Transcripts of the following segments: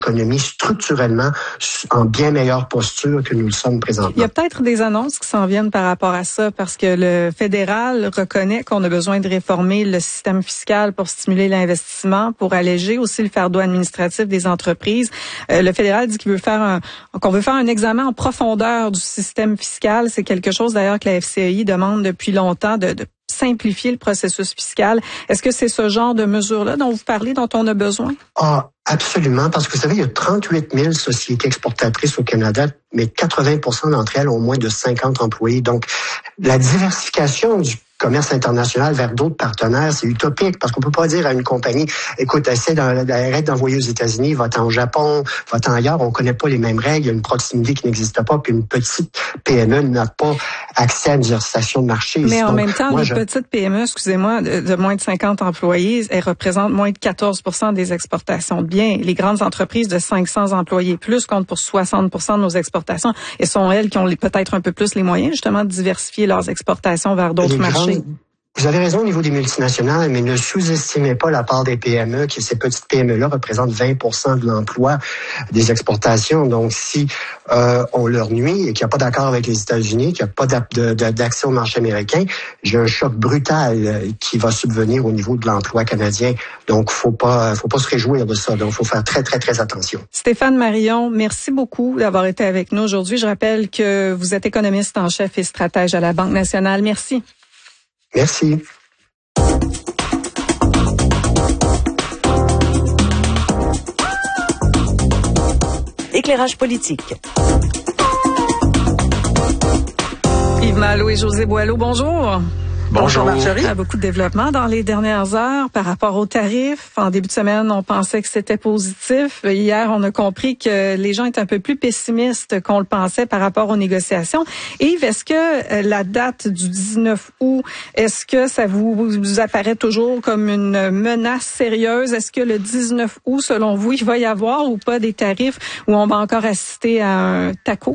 économie structurellement en bien meilleure posture que nous le sommes présentement. Il y a peut-être des annonces qui s'en viennent par rapport à ça, parce que le fédéral reconnaît qu'on a besoin de réformer le système fiscal pour stimuler l'investissement, pour alléger aussi le fardeau administratif des entreprises. Le fédéral dit qu'on veut faire un examen en profondeur du système fiscal. C'est quelque chose d'ailleurs que la FCEI demande depuis longtemps, de simplifier le processus fiscal. Est-ce que c'est ce genre de mesures-là dont vous parlez, dont on a besoin? Absolument, parce que vous savez, il y a 38 000 sociétés exportatrices au Canada, mais 80% d'entre elles ont moins de 50 employés. Donc, la diversification du commerce international vers d'autres partenaires, c'est utopique, parce qu'on peut pas dire à une compagnie, écoute, arrête d'envoyer aux États-Unis, va-t'en au Japon, va-t'en ailleurs, on connaît pas les mêmes règles, il y a une proximité qui n'existe pas, puis une petite PME n'a pas accès à une diversification de marché. Mais en même temps, une petite PME, excusez-moi, de moins de 50 employés, elle représente moins de 14% des exportations de biens. Les grandes entreprises de 500 employés plus comptent pour 60% de nos exportations, et sont elles qui ont peut-être un peu plus les moyens, justement, de diversifier leurs exportations vers d'autres marchés. Vous avez raison au niveau des multinationales, mais ne sous-estimez pas la part des PME, qui ces petites PME-là représentent 20% de l'emploi des exportations. Donc, si on leur nuit et qu'il n'y a pas d'accord avec les États-Unis, qu'il n'y a pas d'accès au marché américain, j'ai un choc brutal qui va subvenir au niveau de l'emploi canadien. Donc, faut pas se réjouir de ça. Donc, faut faire très, très, très attention. Stéphane Marion, merci beaucoup d'avoir été avec nous aujourd'hui. Je rappelle que vous êtes économiste en chef et stratège à la Banque nationale. Merci. Merci. Éclairage politique. Yves Malo et José Boileau, bonjour. Bonjour Marjorie. Beaucoup de développement dans les dernières heures par rapport aux tarifs. En début de semaine, on pensait que c'était positif. Hier, on a compris que les gens étaient un peu plus pessimistes qu'on le pensait par rapport aux négociations. Yves, est-ce que la date du 19 août, est-ce que ça vous apparaît toujours comme une menace sérieuse? Est-ce que le 19 août, selon vous, il va y avoir ou pas des tarifs où on va encore assister à un taco?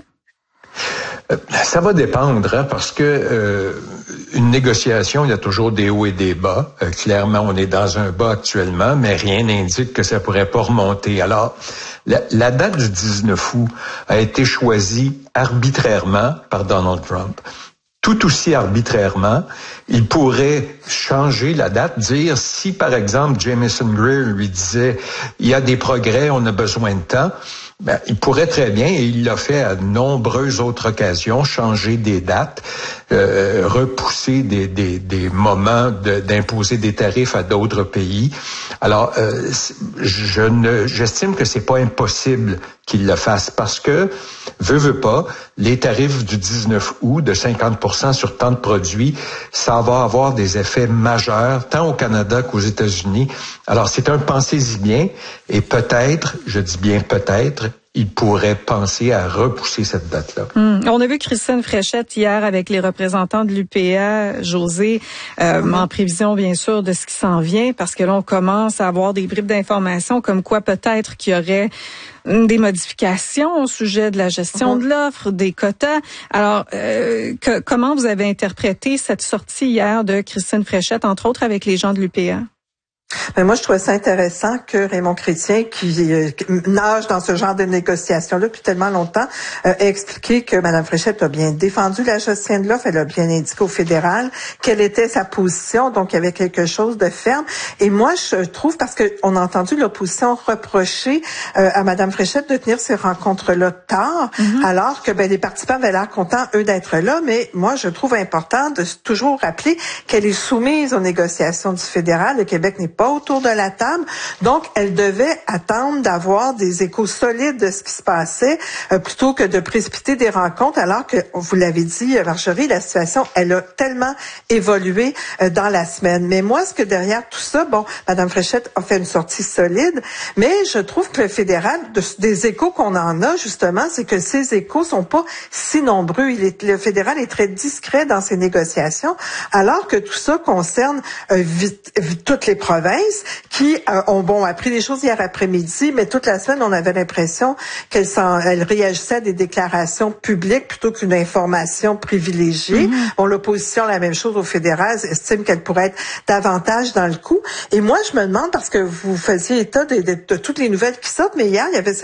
Ça va dépendre, parce que une négociation, il y a toujours des hauts et des bas. Clairement, on est dans un bas actuellement, mais rien n'indique que ça pourrait pas remonter. Alors, la date du 19 août a été choisie arbitrairement par Donald Trump. Tout aussi arbitrairement, il pourrait changer la date, dire si, par exemple, Jamieson Greer lui disait « il y a des progrès, on a besoin de temps », ben, il pourrait très bien, et il l'a fait à de nombreuses autres occasions, changer des dates, repousser des moments d'imposer des tarifs à d'autres pays. Alors, j'estime que c'est pas impossible qu'il le fasse, parce que, veut pas, les tarifs du 19 août de 50% sur tant de produits, ça va avoir des effets majeurs, tant au Canada qu'aux États-Unis. Alors, c'est un pensez-y bien, et peut-être, je dis bien peut-être, il pourrait penser à repousser cette date-là. On a vu Christine Fréchette hier avec les représentants de l'UPA, José, en prévision bien sûr de ce qui s'en vient, parce que là on commence à avoir des bribes d'informations comme quoi peut-être qu'il y aurait des modifications au sujet de la gestion de l'offre, des quotas. Alors, comment vous avez interprété cette sortie hier de Christine Fréchette, entre autres avec les gens de l'UPA? Mais moi, je trouvais ça intéressant que Raymond Chrétien, qui nage dans ce genre de négociations-là depuis tellement longtemps, ait expliqué que Mme Fréchette a bien défendu la gestion de l'offre. Elle a bien indiqué au fédéral quelle était sa position. Donc, il y avait quelque chose de ferme. Et moi, je trouve, parce qu'on a entendu l'opposition reprocher à Mme Fréchette de tenir ces rencontres-là tard, alors que les participants avaient l'air contents, eux, d'être là. Mais moi, je trouve important de toujours rappeler qu'elle est soumise aux négociations du fédéral. Le Québec n'est pas autour de la table. Donc, elle devait attendre d'avoir des échos solides de ce qui se passait plutôt que de précipiter des rencontres, alors que, vous l'avez dit, Marjorie, la situation, elle a tellement évolué dans la semaine. Mais moi, ce que derrière tout ça, Mme Fréchette a fait une sortie solide, mais je trouve que le fédéral, des échos qu'on en a, justement, c'est que ces échos sont pas si nombreux. Le fédéral est très discret dans ses négociations, alors que tout ça concerne toutes les provinces qui ont appris des choses hier après-midi, mais toute la semaine, on avait l'impression qu'elle réagissait à des déclarations publiques plutôt qu'une information privilégiée. L'opposition, la même chose au fédéral, estime qu'elle pourrait être davantage dans le coup. Et moi, je me demande, parce que vous faisiez état de toutes les nouvelles qui sortent, mais hier, il y avait